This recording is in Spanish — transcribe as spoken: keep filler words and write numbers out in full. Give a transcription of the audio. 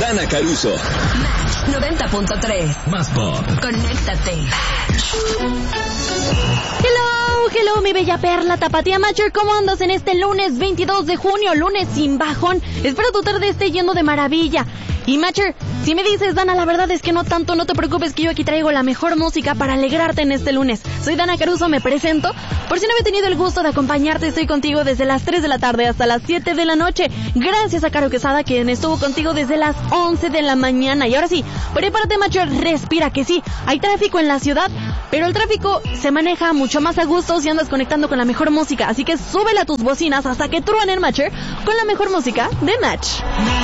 Dana Caruso. Match noventa punto tres. Más pop. Conéctate. Hello, hello, mi bella perla tapatía Matcher. ¿Cómo andas en este lunes veintidós de junio? Lunes sin bajón. Espero tu tarde esté yendo de maravilla. Y Matcher, si me dices, Dana, la verdad es que no tanto, no te preocupes, que yo aquí traigo la mejor música para alegrarte en este lunes. Soy Dana Caruso, me presento. Por si no había tenido el gusto de acompañarte, estoy contigo desde las tres de la tarde hasta las siete de la noche. Gracias a Caro Quesada, quien estuvo contigo desde las once de la mañana. Y ahora sí, prepárate, Matcher, respira, que sí, hay tráfico en la ciudad, pero el tráfico se maneja mucho más a gusto si andas conectando con la mejor música. Así que súbele a tus bocinas hasta que truenen, Matcher, con la mejor música de Match.